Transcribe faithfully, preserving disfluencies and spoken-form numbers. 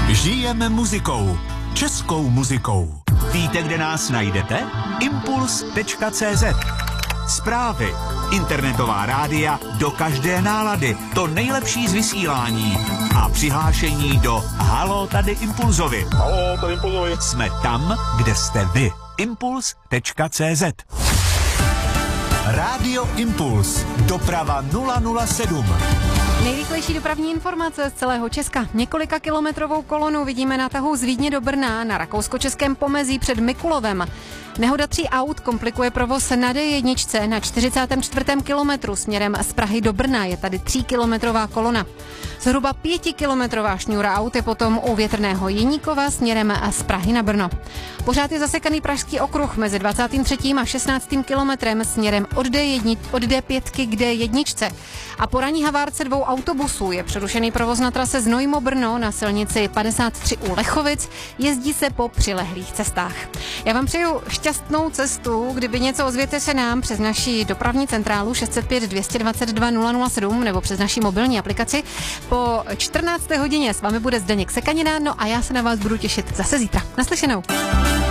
Žijeme muzikou. Českou muzikou. Víte, kde nás najdete? impuls tečka cé zet. Zprávy, internetová rádia do každé nálady, to nejlepší z vysílání a přihlášení do Halo, tady Impulzovi. Halo, tady Impulzovi. Jsme tam, kde jste vy. impuls tečka cé zet. Rádio Impuls. Doprava nula nula sedm. Nejrychlejší dopravní informace z celého Česka. Několika kilometrovou kolonu vidíme na tahu z Vídně do Brna na rakousko-českém pomezí před Mikulovem. Nehoda tří aut komplikuje provoz na dé jedna na čtyřicátém čtvrtém kilometru směrem z Prahy do Brna. Je tady tříkilometrová kolona. Zhruba pětikilometrová šňůra aut je potom u Větrného Jeníkova směrem z Prahy na Brno. Pořád je zasekaný pražský okruh mezi dvacátým třetím a šestnáctým kilometrem směrem od dé jedna, od dé pět k dé jedna. A po ranní havárce dvou autobusů je přerušený provoz na trase Znojmo-Brno na silnici padesát tři u Lechovic. Jezdí se po přilehlých cestách. Já vám přeju šťastnou cestu. Kdyby něco, ozvěte se nám přes naši dopravní centrálu šest set pět dvě stě dvacet dva nula nula sedm nebo přes naši mobilní aplikaci. Po čtrnácté hodině s vámi bude Zdeněk Sekanina, no a já se na vás budu těšit zase zítra. Naslyšenou.